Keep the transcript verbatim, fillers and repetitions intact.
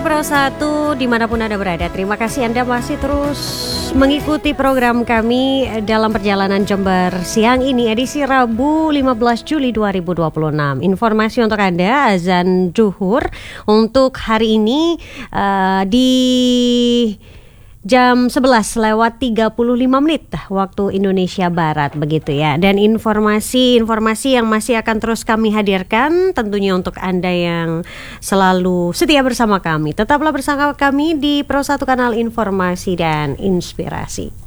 Pro satu dimanapun Anda berada, terima kasih Anda masih terus mengikuti program kami dalam perjalanan Jember siang ini, edisi Rabu lima belas Juli dua ribu dua puluh enam. Informasi untuk Anda, azan zuhur untuk hari ini uh, di jam sebelas lewat tiga puluh lima menit waktu Indonesia Barat, begitu ya. Dan informasi-informasi yang masih akan terus kami hadirkan tentunya untuk Anda yang selalu setia bersama kami. Tetaplah bersama kami di Pro satu Kanal Informasi dan Inspirasi.